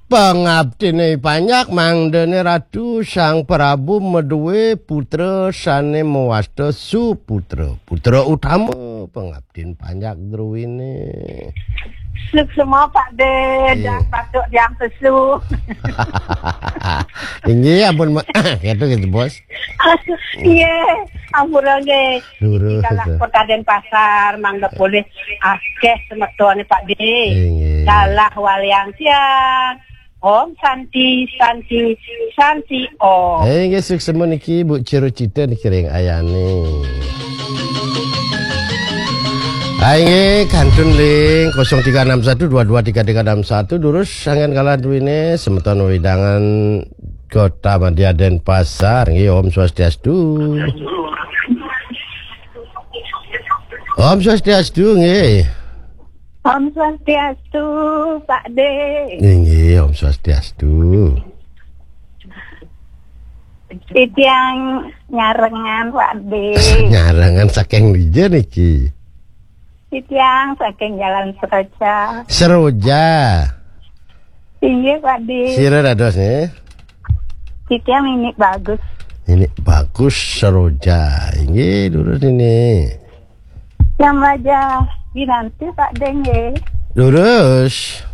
Pangabdine banyak mangdene ratu Sang Prabu meduwe putra sane mewasta suputra. Putra utama pangabdin banyak druwine. Sluk semua Pak De, dan patut yang sesu. Ini ampun gitu bos. Iya, ampun lagi. Lurus. Kalau Perkaden Pasar mangga boleh akeh semetuane Pak De. Salah waliang siang. Om Santi Om. Nggih suksema niki Bu cita niki ring ayane. Nggih kantun ling 0361223361 durus sangen kala duwine semeton widangan Kota Madya Denpasar. Nggih Om Swastiastu. Om Swastiastu nggih. Om Swastiastu, Pak De. Nggih, Om Swastiastu. Itu yang nyarengan Pak De. Nyarengan saking dija niki. Itu yang saking Jalan Seroja. Seroja. Iya Pak De. Sira dados nih. Itu yang ini bagus. Ini bagus Seroja. Nggih, lurus ini. Yang aja nanti Pak De. Lurus.